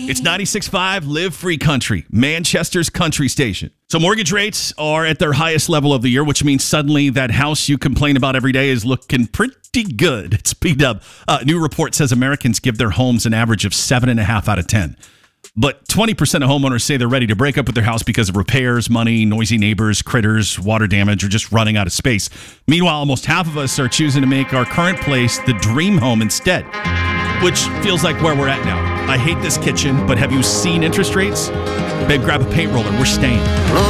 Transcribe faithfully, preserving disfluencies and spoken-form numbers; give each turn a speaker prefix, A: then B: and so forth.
A: It's ninety-six point five Live Free Country, Manchester's country station. So mortgage rates are at their highest level of the year, which means suddenly that house you complain about every day is looking pretty good. It's B-Dub. Uh, new report says Americans give their homes an average of seven point five out of ten. But twenty percent of homeowners say they're ready to break up with their house because of repairs, money, noisy neighbors, critters, water damage, or just running out of space. Meanwhile, almost half of us are choosing to make our current place the dream home instead, which feels like where we're at now. I hate this kitchen, but have you seen interest rates? Babe, grab a paint roller. We're staying.